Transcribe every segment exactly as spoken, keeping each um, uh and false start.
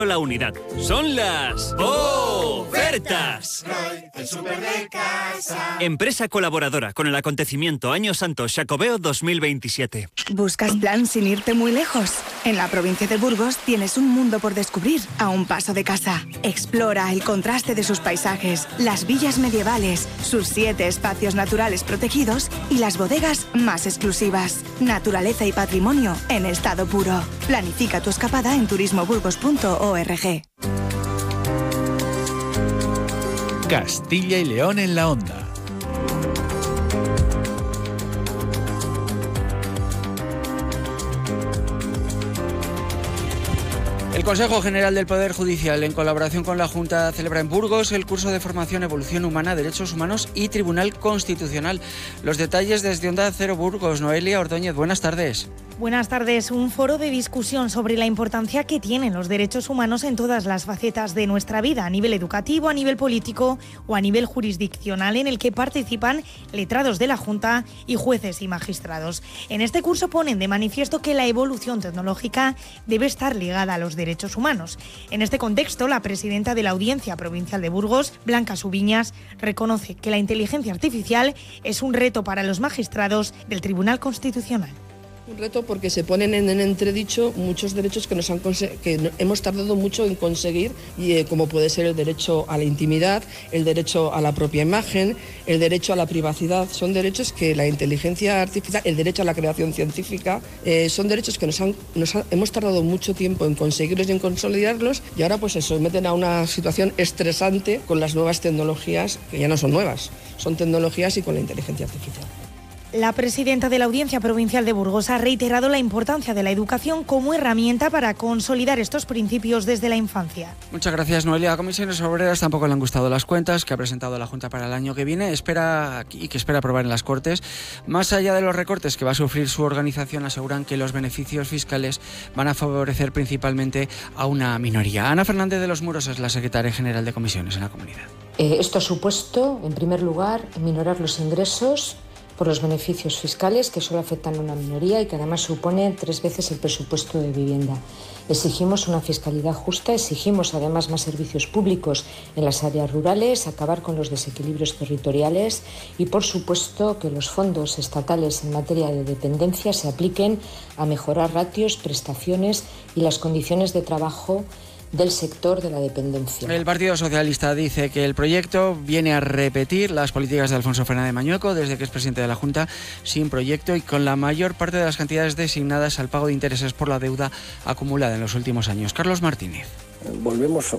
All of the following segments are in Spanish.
la unidad. Son las ofertas. El súper de casa. Empresa colaboradora con el acontecimiento Año Santo Xacobeo dos mil veintisiete. ¿Buscas plan sin irte muy lejos? En la provincia de Burgos tienes un mundo por descubrir a un paso de casa. Explora el contraste de sus paisajes, las villas medievales, sus siete espacios naturales protegidos y las bodegas más exclusivas. Naturaleza y patrimonio en estado puro. Planifica tu escapada en turismo burgos punto org. Castilla y León en la onda. El Consejo General del Poder Judicial, en colaboración con la Junta, celebra en Burgos el curso de formación Evolución Humana, Derechos Humanos y Tribunal Constitucional. Los detalles desde Onda Cero Burgos. Noelia Ordóñez, buenas tardes. Buenas tardes. Un foro de discusión sobre la importancia que tienen los derechos humanos en todas las facetas de nuestra vida, a nivel educativo, a nivel político o a nivel jurisdiccional, en el que participan letrados de la Junta y jueces y magistrados. En este curso ponen de manifiesto que la evolución tecnológica debe estar ligada a los derechos humanos. En este contexto, la presidenta de la Audiencia Provincial de Burgos, Blanca Subiñas, reconoce que la inteligencia artificial es un reto para los magistrados del Tribunal Constitucional. Un reto porque se ponen en entredicho muchos derechos que nos han que hemos tardado mucho en conseguir, y eh, como puede ser el derecho a la intimidad, el derecho a la propia imagen, el derecho a la privacidad. Son derechos que la inteligencia artificial, el derecho a la creación científica, eh, son derechos que nos han, nos ha, hemos tardado mucho tiempo en conseguirlos y en consolidarlos, y ahora pues se someten a una situación estresante con las nuevas tecnologías, que ya no son nuevas, son tecnologías y con la inteligencia artificial. La presidenta de la Audiencia Provincial de Burgos ha reiterado la importancia de la educación como herramienta para consolidar estos principios desde la infancia. Muchas gracias, Noelia. A Comisiones Obreras tampoco le han gustado las cuentas que ha presentado la Junta para el año que viene espera y que espera aprobar en las Cortes. Más allá de los recortes que va a sufrir su organización, aseguran que los beneficios fiscales van a favorecer principalmente a una minoría. Ana Fernández de los Muros es la secretaria general de Comisiones en la comunidad. Eh, esto ha supuesto, en primer lugar, minorar los ingresos por los beneficios fiscales, que solo afectan a una minoría y que además suponen tres veces el presupuesto de vivienda. Exigimos una fiscalidad justa, exigimos además más servicios públicos en las áreas rurales, acabar con los desequilibrios territoriales y, por supuesto, que los fondos estatales en materia de dependencia se apliquen a mejorar ratios, prestaciones y las condiciones de trabajo del sector de la dependencia. El Partido Socialista dice que el proyecto viene a repetir las políticas de Alfonso Fernández Mañueco desde que es presidente de la Junta, sin proyecto y con la mayor parte de las cantidades designadas al pago de intereses por la deuda acumulada en los últimos años. Carlos Martínez. Volvemos a,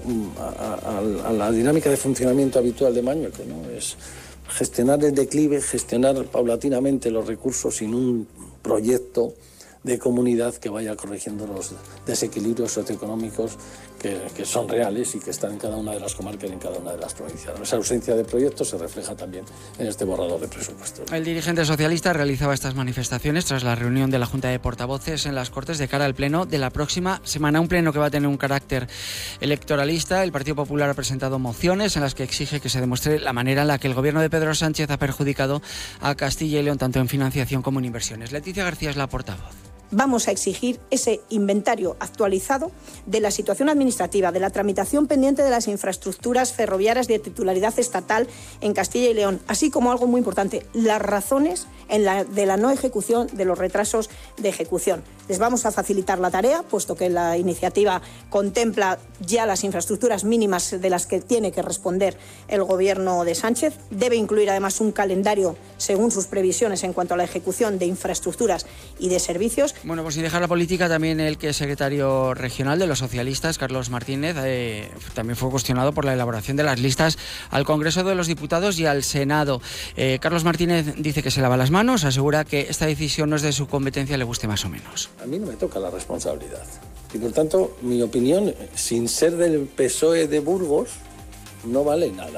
a, a la dinámica de funcionamiento habitual de Mañueco, ¿no? Es gestionar el declive, gestionar paulatinamente los recursos sin un proyecto de comunidad que vaya corrigiendo los desequilibrios socioeconómicos que, que son reales y que están en cada una de las comarcas y en cada una de las provincias. Esa ausencia de proyectos se refleja también en este borrador de presupuestos. El dirigente socialista realizaba estas manifestaciones tras la reunión de la Junta de Portavoces en las Cortes de cara al pleno de la próxima semana, un pleno que va a tener un carácter electoralista. El Partido Popular ha presentado mociones en las que exige que se demuestre la manera en la que el gobierno de Pedro Sánchez ha perjudicado a Castilla y León tanto en financiación como en inversiones. Leticia García es la portavoz. Vamos a exigir ese inventario actualizado de la situación administrativa, de la tramitación pendiente de las infraestructuras ferroviarias de titularidad estatal en Castilla y León, así como algo muy importante, las razones en la, de la no ejecución de los retrasos de ejecución. Les vamos a facilitar la tarea, puesto que la iniciativa contempla ya las infraestructuras mínimas de las que tiene que responder el Gobierno de Sánchez. Debe incluir además un calendario según sus previsiones en cuanto a la ejecución de infraestructuras y de servicios. Bueno, pues sin dejar la política, también el que es secretario regional de los socialistas, Carlos Martínez, eh, también fue cuestionado por la elaboración de las listas al Congreso de los Diputados y al Senado. Eh, Carlos Martínez dice que se lava las manos, asegura que esta decisión no es de su competencia, le guste más o menos. A mí no me toca la responsabilidad. Y por tanto, mi opinión, sin ser del P S O E de Burgos, no vale nada.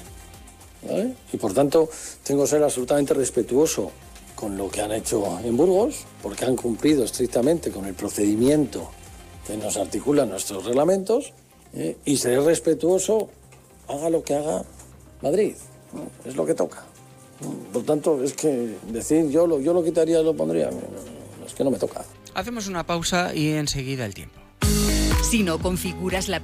¿Vale? Y por tanto, tengo que ser absolutamente respetuoso con lo que han hecho en Burgos, porque han cumplido estrictamente con el procedimiento que nos articulan nuestros reglamentos, ¿eh? Y seré respetuoso, haga lo que haga Madrid, ¿no? Es lo que toca. Por tanto, es que decir yo lo, yo lo quitaría y lo pondría, es que no me toca. Hacemos una pausa y enseguida el tiempo. Si no configuras la